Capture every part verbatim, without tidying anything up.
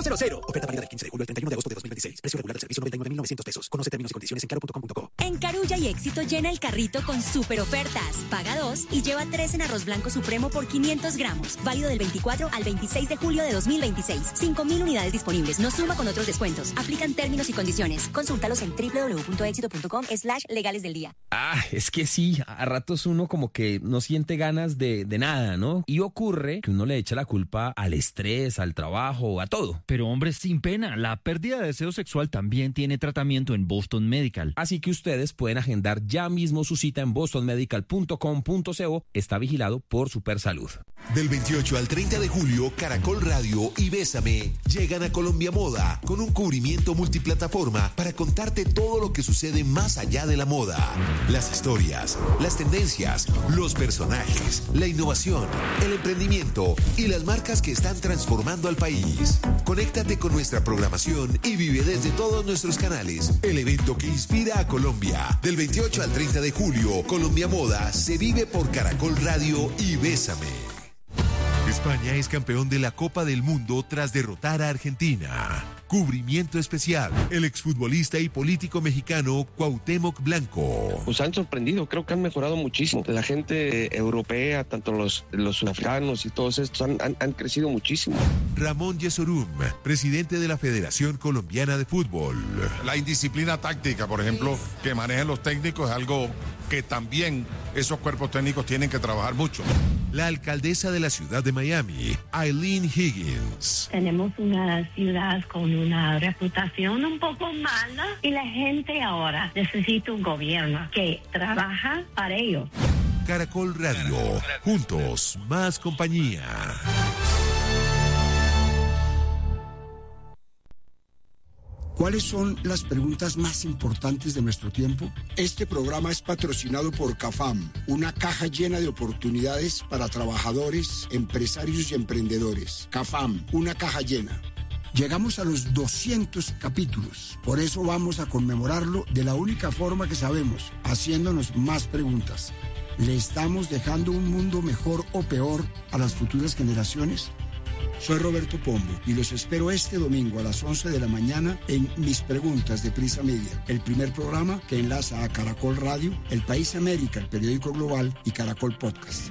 cero cero. Oferta válida del quince de julio al treinta y uno de agosto de dos mil veintiséis. Precio regular del servicio noventa y nueve mil novecientos pesos. Conoce términos y condiciones en claro punto com punto co. En Carulla y Éxito llena el carrito con super ofertas. Paga dos y lleva tres en arroz blanco supremo por quinientos gramos. Válido del veinticuatro al veintiséis de julio de dos mil veintiséis. cinco mil unidades disponibles. No suma con otros descuentos. Aplican términos y condiciones. Consúltalos en doble u doble u doble u punto éxito punto com slash legales del día. Ah, es que sí, a ratos uno como que no siente ganas de, de nada, ¿no? Y ocurre que uno le echa la culpa al estrés, al trabajo, a todo. Pero hombre, sin pena, la pérdida de deseo sexual también tiene tratamiento en Boston Medical. Así que ustedes pueden agendar ya mismo su cita en boston medical punto com punto co. Está vigilado por Supersalud. Del veintiocho al treinta de julio, Caracol Radio y Bésame llegan a Colombia Moda con un cubrimiento multiplataforma para contarte todo lo que sucede más allá de la moda. Las historias, las tendencias, los personajes, la innovación, el emprendimiento y las marcas que están transformando al país. Conéctate con nuestra programación y vive desde todos nuestros canales el evento que inspira a Colombia. Del veintiocho al treinta de julio, Colombia Moda se vive por Caracol Radio y Bésame. España es campeón de la Copa del Mundo tras derrotar a Argentina. Cubrimiento especial. El exfutbolista y político mexicano Cuauhtémoc Blanco. Pues han sorprendido, creo que han mejorado muchísimo. La gente europea, tanto los, los sudafricanos y todos estos, han, han, han crecido muchísimo. Ramón Yesorum, presidente de la Federación Colombiana de Fútbol. La indisciplina táctica, por ejemplo, que manejan los técnicos es algo que también esos cuerpos técnicos tienen que trabajar mucho. La alcaldesa de la ciudad de Miami, Aileen Higgins. Tenemos una ciudad con una reputación un poco mala y la gente ahora necesita un gobierno que trabaja para ellos. Caracol Radio, juntos, más compañía. ¿Cuáles son las preguntas más importantes de nuestro tiempo? Este programa es patrocinado por CAFAM, una caja llena de oportunidades para trabajadores, empresarios y emprendedores. CAFAM, una caja llena. Llegamos a los doscientos capítulos, por eso vamos a conmemorarlo de la única forma que sabemos, haciéndonos más preguntas. ¿Le estamos dejando un mundo mejor o peor a las futuras generaciones? Soy Roberto Pombo y los espero este domingo a las once de la mañana en Mis Preguntas de Prisa Media, el primer programa que enlaza a Caracol Radio, El País América, el periódico global y Caracol Podcast.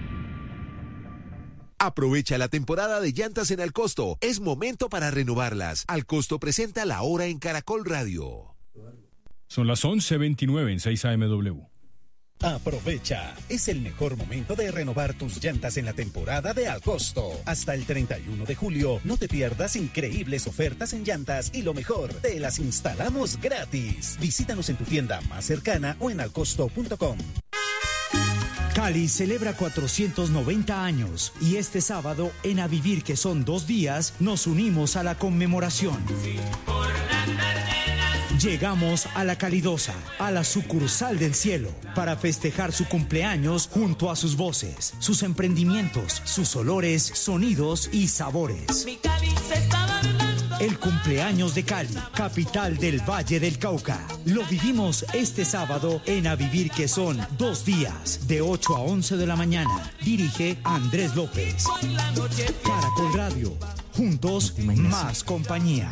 Aprovecha la temporada de llantas en Alcosto. Es momento para renovarlas. Alcosto presenta La Hora en Caracol Radio. Son las once veintinueve en seis A M W. Aprovecha, es el mejor momento de renovar tus llantas en la temporada de Alcosto. Hasta el treinta y uno de julio, no te pierdas increíbles ofertas en llantas y lo mejor, te las instalamos gratis. Visítanos en tu tienda más cercana o en alcosto punto com. Cali celebra cuatrocientos noventa años y este sábado, en A Vivir que son dos días, nos unimos a la conmemoración. Sí, por la Llegamos a La Calidosa, a la sucursal del cielo, para festejar su cumpleaños junto a sus voces, sus emprendimientos, sus olores, sonidos y sabores. Mi Cali se está bailando. El cumpleaños de Cali, capital del Valle del Cauca. Lo vivimos este sábado en A Vivir que son dos días, de ocho a once de la mañana. Dirige Andrés López. Caracol Radio, juntos más compañía.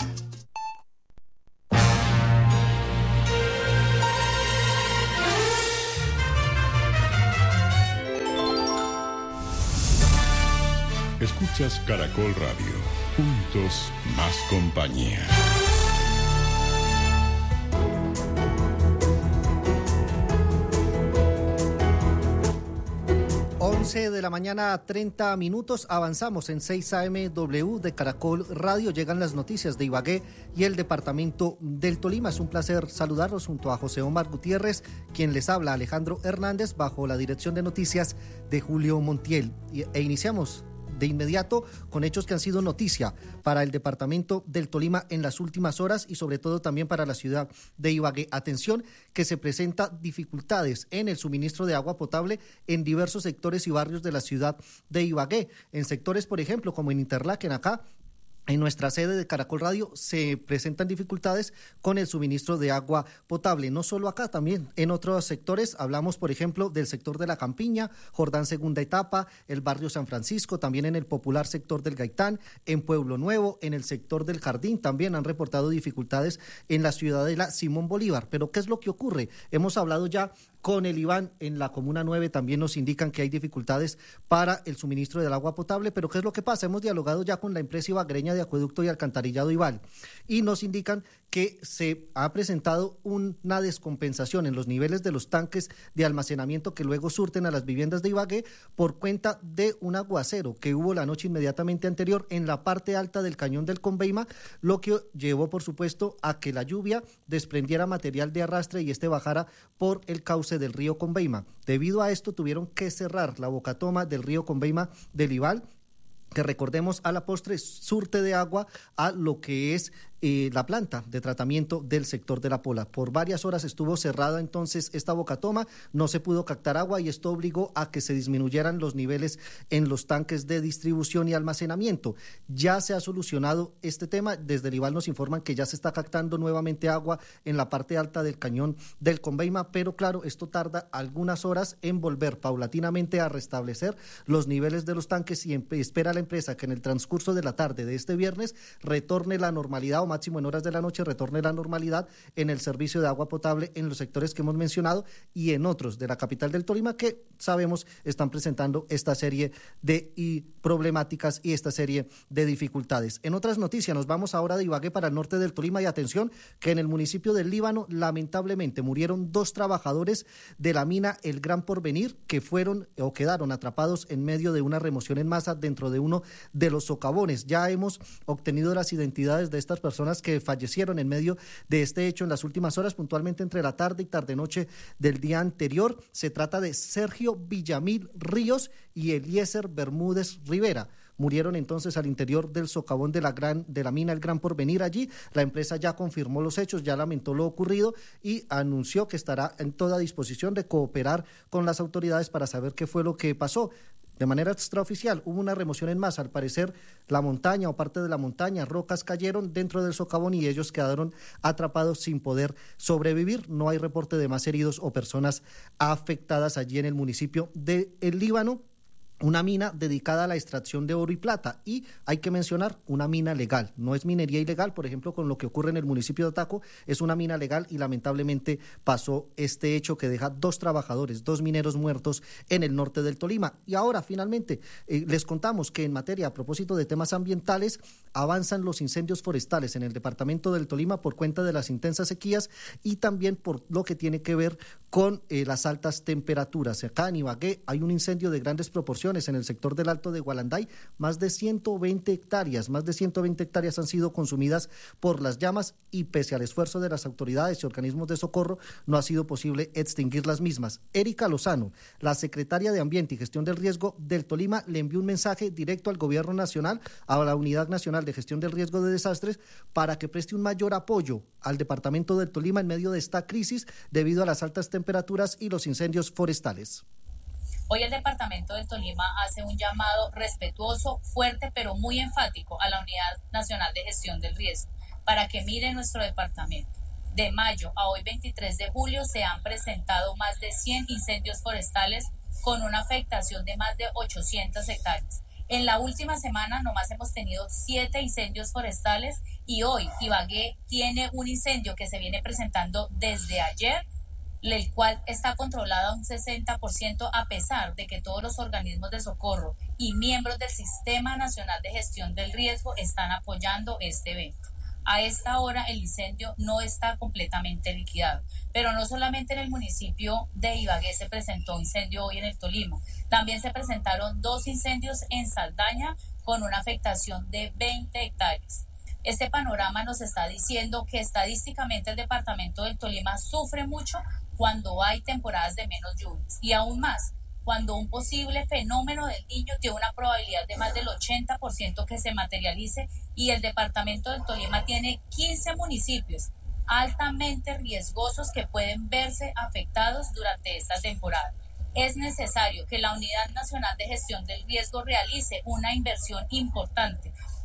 Escuchas Caracol Radio, juntos más compañía. once de la mañana, treinta minutos, avanzamos en seis A M W de Caracol Radio, llegan las noticias de Ibagué y el departamento del Tolima. Es un placer saludarlos junto a José Omar Gutiérrez, quien les habla, Alejandro Hernández, bajo la dirección de noticias de Julio Montiel. E iniciamos de inmediato con hechos que han sido noticia para el departamento del Tolima en las últimas horas y sobre todo también para la ciudad de Ibagué. Atención, que se presentan dificultades en el suministro de agua potable en diversos sectores y barrios de la ciudad de Ibagué. En sectores, por ejemplo, como en Interlaken, acá en nuestra sede de Caracol Radio se presentan dificultades con el suministro de agua potable, no solo acá, también en otros sectores. Hablamos, por ejemplo, del sector de La Campiña, Jordán segunda etapa, el barrio San Francisco, también en el popular sector del Gaitán, en Pueblo Nuevo, en el sector del Jardín, también han reportado dificultades en la ciudadela Simón Bolívar. Pero ¿qué es lo que ocurre? Hemos hablado ya con el Iván en la Comuna nueve, también nos indican que hay dificultades para el suministro del agua potable, pero ¿qué es lo que pasa? Hemos dialogado ya con la empresa ibaguereña de acueducto y alcantarillado Ival y nos indican que se ha presentado una descompensación en los niveles de los tanques de almacenamiento que luego surten a las viviendas de Ibagué por cuenta de un aguacero que hubo la noche inmediatamente anterior en la parte alta del cañón del Conveima, lo que llevó por supuesto a que la lluvia desprendiera material de arrastre y este bajara por el cauce del río Conveima. Debido a esto tuvieron que cerrar la bocatoma del río Conveima del Ival, que recordemos a la postre surte de agua a lo que es eh, la planta de tratamiento del sector de La Pola. Por varias horas estuvo cerrada entonces esta bocatoma, no se pudo captar agua y esto obligó a que se disminuyeran los niveles en los tanques de distribución y almacenamiento. Ya se ha solucionado este tema, desde el Ival nos informan que ya se está captando nuevamente agua en la parte alta del cañón del Conveima, pero claro, esto tarda algunas horas en volver paulatinamente a restablecer los niveles de los tanques y espera la empresa que en el transcurso de la tarde de este viernes retorne la normalidad o máximo en horas de la noche retorne la normalidad en el servicio de agua potable en los sectores que hemos mencionado y en otros de la capital del Tolima que sabemos están presentando esta serie de y problemáticas y esta serie de dificultades. En otras noticias nos vamos ahora de Ibagué para el norte del Tolima y atención que en el municipio del Líbano lamentablemente murieron dos trabajadores de la mina El Gran Porvenir que fueron o quedaron atrapados en medio de una remoción en masa dentro de uno de los socavones. Ya hemos obtenido las identidades de estas personas que fallecieron en medio de este hecho en las últimas horas, puntualmente entre la tarde y tarde-noche del día anterior. Se trata de Sergio Villamil Ríos y Eliezer Bermúdez Rivera. Murieron entonces al interior del socavón de la gran de la mina El Gran Porvenir allí. La empresa ya confirmó los hechos, ya lamentó lo ocurrido y anunció que estará en toda disposición de cooperar con las autoridades para saber qué fue lo que pasó. De manera extraoficial, hubo una remoción en masa. Al parecer, la montaña o parte de la montaña, rocas cayeron dentro del socavón y ellos quedaron atrapados sin poder sobrevivir. No hay reporte de más heridos o personas afectadas allí en el municipio de El Líbano. Una mina dedicada a la extracción de oro y plata y hay que mencionar una mina legal, no es minería ilegal, por ejemplo con lo que ocurre en el municipio de Ataco, es una mina legal y lamentablemente pasó este hecho que deja dos trabajadores, dos mineros muertos en el norte del Tolima. Y ahora finalmente eh, les contamos que en materia a propósito de temas ambientales avanzan los incendios forestales en el departamento del Tolima por cuenta de las intensas sequías y también por lo que tiene que ver con eh, las altas temperaturas. Acá en Ibagué hay un incendio de grandes proporciones en el sector del Alto de Gualanday, más de ciento veinte hectáreas, más de ciento veinte hectáreas han sido consumidas por las llamas y pese al esfuerzo de las autoridades y organismos de socorro no ha sido posible extinguir las mismas. Erika Lozano, la secretaria de Ambiente y Gestión del Riesgo del Tolima, le envió un mensaje directo al Gobierno Nacional, a la Unidad Nacional de Gestión del Riesgo de Desastres, para que preste un mayor apoyo al departamento del Tolima en medio de esta crisis debido a las altas temperaturas y los incendios forestales. Hoy el departamento del Tolima hace un llamado respetuoso, fuerte, pero muy enfático a la Unidad Nacional de Gestión del Riesgo para que mire nuestro departamento. De mayo a hoy veintitrés de julio se han presentado más de cien incendios forestales con una afectación de más de ochocientas hectáreas. En la última semana nomás hemos tenido siete incendios forestales y hoy Ibagué tiene un incendio que se viene presentando desde ayer, el cual está controlado a un sesenta por ciento a pesar de que todos los organismos de socorro y miembros del Sistema Nacional de Gestión del Riesgo están apoyando este evento. A esta hora el incendio no está completamente liquidado, pero no solamente en el municipio de Ibagué se presentó incendio hoy en el Tolima, también se presentaron dos incendios en Saldaña con una afectación de veinte hectáreas. Este panorama nos está diciendo que estadísticamente el departamento del Tolima sufre mucho cuando hay temporadas de menos lluvias y aún más cuando un posible fenómeno del Niño tiene una probabilidad de más del ochenta por ciento que se materialice y el departamento del Tolima tiene quince municipios altamente riesgosos que pueden verse afectados durante esta temporada. Es necesario que la Unidad Nacional de Gestión del Riesgo realice una inversión importante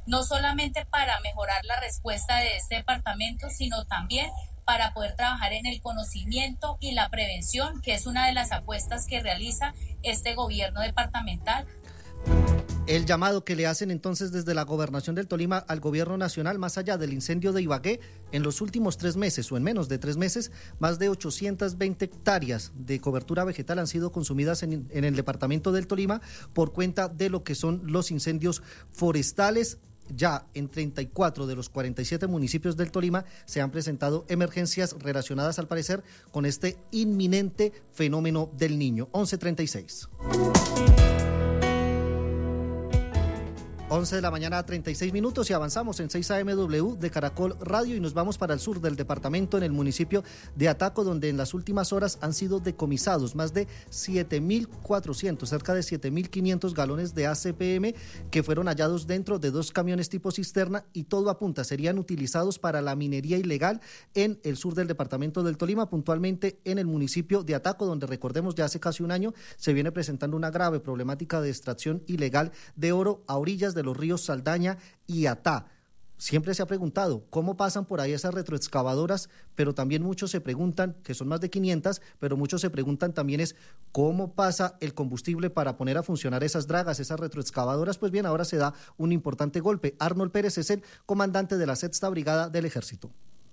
no solamente para mejorar la respuesta de este departamento, sino también para poder trabajar en el conocimiento y la prevención, que es una de las apuestas que realiza este gobierno departamental. El llamado que le hacen entonces desde la Gobernación del Tolima al Gobierno Nacional, más allá del incendio de Ibagué, en los últimos tres meses o en menos de tres meses, más de ochocientas veinte hectáreas de cobertura vegetal han sido consumidas en, en el departamento del Tolima por cuenta de lo que son los incendios forestales. Ya en treinta y cuatro de los cuarenta y siete municipios del Tolima se han presentado emergencias relacionadas, al parecer, con este inminente fenómeno del Niño. once treinta y seis. once de la mañana, treinta y seis minutos, y avanzamos en seis A M W de Caracol Radio y nos vamos para el sur del departamento, en el municipio de Ataco, donde en las últimas horas han sido decomisados más de siete mil cuatrocientos, cerca de siete mil quinientos galones de A C P M que fueron hallados dentro de dos camiones tipo cisterna, y todo apunta serían utilizados para la minería ilegal en el sur del departamento del Tolima, puntualmente en el municipio de Ataco, donde, recordemos, ya hace casi un año se viene presentando una grave problemática de extracción ilegal de oro a orillas de los ríos Saldaña y Atá. Siempre se ha preguntado cómo pasan por ahí esas retroexcavadoras, pero también muchos se preguntan, que son más de quinientas, pero muchos se preguntan también es cómo pasa el combustible para poner a funcionar esas dragas, esas retroexcavadoras. Pues bien, ahora se da un importante golpe. Arnold Pérez es el comandante de la Sexta Brigada del Ejército.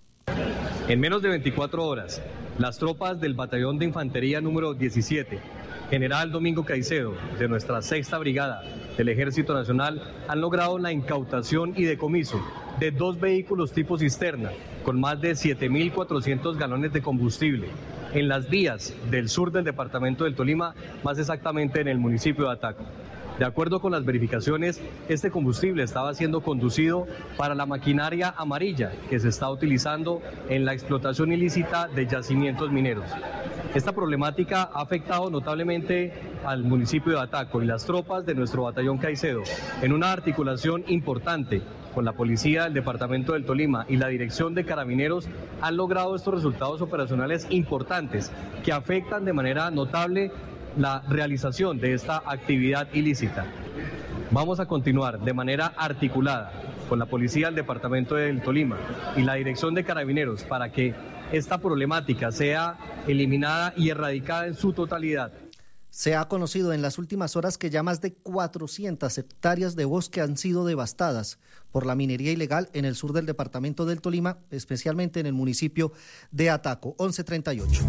En menos de veinticuatro horas, las tropas del Batallón de Infantería número diecisiete, General Domingo Caicedo, de nuestra Sexta Brigada del Ejército Nacional, han logrado la incautación y decomiso de dos vehículos tipo cisterna con más de siete mil cuatrocientos galones de combustible en las vías del sur del departamento del Tolima, más exactamente en el municipio de Ataco. De acuerdo con las verificaciones, este combustible estaba siendo conducido para la maquinaria amarilla que se está utilizando en la explotación ilícita de yacimientos mineros. Esta problemática ha afectado notablemente al municipio de Ataco, y las tropas de nuestro batallón Caicedo, en una articulación importante con la policía del departamento del Tolima y la dirección de Carabineros, han logrado estos resultados operacionales importantes que afectan de manera notable la realización de esta actividad ilícita. Vamos a continuar de manera articulada con la policía del departamento del Tolima y la dirección de Carabineros para que esta problemática sea eliminada y erradicada en su totalidad. Se ha conocido en las últimas horas que ya más de cuatrocientas hectáreas de bosque han sido devastadas por la minería ilegal en el sur del departamento del Tolima, especialmente en el municipio de Ataco. once treinta y ocho.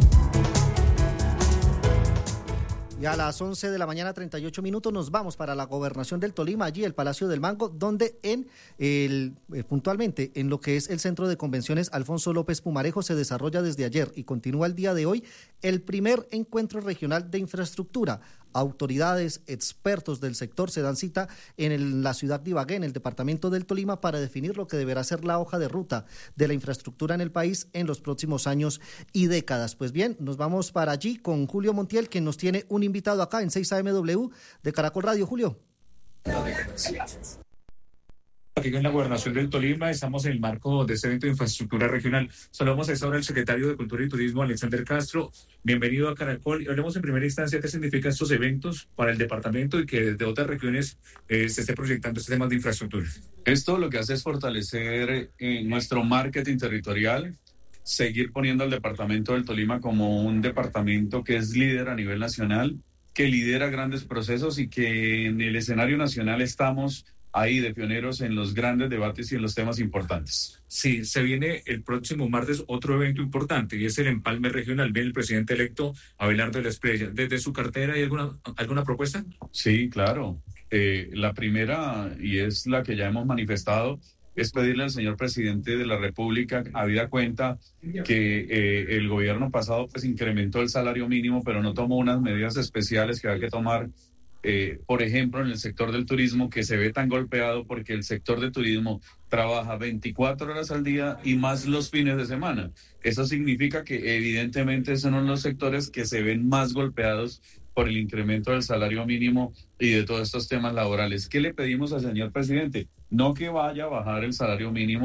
Y a las once de la mañana, treinta y ocho minutos, nos vamos para la Gobernación del Tolima, allí el Palacio del Mango, donde en el eh, puntualmente en lo que es el Centro de Convenciones Alfonso López Pumarejo se desarrolla desde ayer y continúa el día de hoy el primer encuentro regional de infraestructura. Autoridades, expertos del sector se dan cita en el, la ciudad de Ibagué, en el departamento del Tolima, para definir lo que deberá ser la hoja de ruta de la infraestructura en el país en los próximos años y décadas. Pues bien, nos vamos para allí con Julio Montiel, quien nos tiene un invitado acá en seis A M W de Caracol Radio. Julio. Aquí en la Gobernación del Tolima estamos en el marco de este evento de infraestructura regional. Saludamos a esta hora al secretario de Cultura y Turismo, Alexander Castro. Bienvenido a Caracol. Y hablemos en primera instancia qué significan estos eventos para el departamento y que desde otras regiones eh, se esté proyectando este tema de infraestructura. Esto lo que hace es fortalecer eh, nuestro marketing territorial, seguir poniendo al departamento del Tolima como un departamento que es líder a nivel nacional, que lidera grandes procesos y que en el escenario nacional estamos ahí de pioneros en los grandes debates y en los temas importantes. Sí, se viene el próximo martes otro evento importante y es el empalme regional. Viene el presidente electo Abelardo de la Espriella. ¿Desde su cartera hay alguna, alguna propuesta? Sí, claro. Eh, la primera, y es la que ya hemos manifestado, es pedirle al señor presidente de la República, habida cuenta que eh, el gobierno pasado pues incrementó el salario mínimo, pero no tomó unas medidas especiales que hay que tomar. Eh, por ejemplo, en el sector del turismo, que se ve tan golpeado porque el sector de turismo trabaja veinticuatro horas al día y más los fines de semana. Eso significa que evidentemente son unos sectores que se ven más golpeados por el incremento del salario mínimo y de todos estos temas laborales. ¿Qué le pedimos al señor presidente? No que vaya a bajar el salario mínimo,